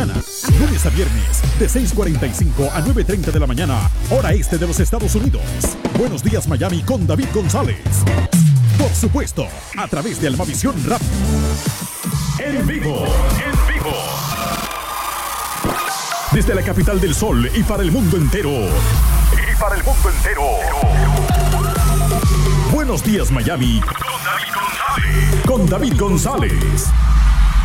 mañana. Lunes a viernes, de 6:45 a 9:30 de la mañana, hora este de los Estados Unidos. Buenos días, Miami, con David González. Por supuesto, a través de Almavisión Radio. En vivo. Desde la capital del sol y para el mundo entero. Buenos días, Miami. Con David González.